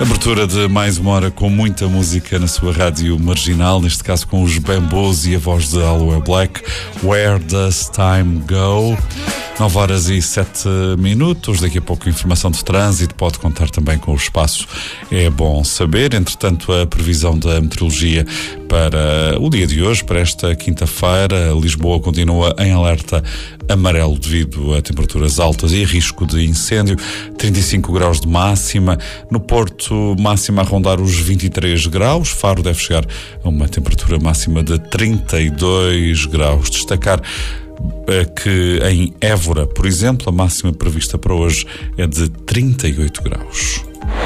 Abertura de mais uma hora com muita música na sua rádio marginal, neste caso com os Bambos e a voz de Aloe Black, Where Does Time Go? 9h07. Daqui a pouco informação de trânsito, pode contar também com o espaço É Bom Saber. Entretanto, a previsão da meteorologia para o dia de hoje, para esta quinta-feira: Lisboa continua em alerta amarelo devido a temperaturas altas e risco de incêndio, 35 graus de máxima. No Porto, máxima a rondar os 23 graus. Faro deve chegar a uma temperatura máxima de 32 graus. Destacar que em Évora, por exemplo, a máxima prevista para hoje é de 38 graus.